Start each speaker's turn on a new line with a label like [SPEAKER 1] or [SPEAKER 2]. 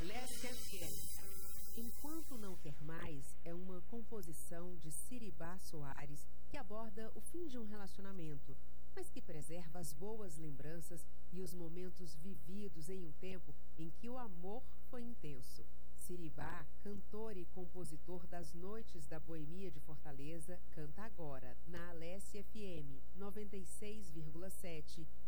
[SPEAKER 1] Alessia FM.
[SPEAKER 2] Enquanto Não Quer Mais é uma composição de Siribá Soares que aborda o fim de um relacionamento, mas que preserva as boas lembranças e os momentos vividos em um tempo em que o amor foi intenso. Siribá, cantor e compositor das Noites da Boemia de Fortaleza, canta agora na Alessia FM 96,7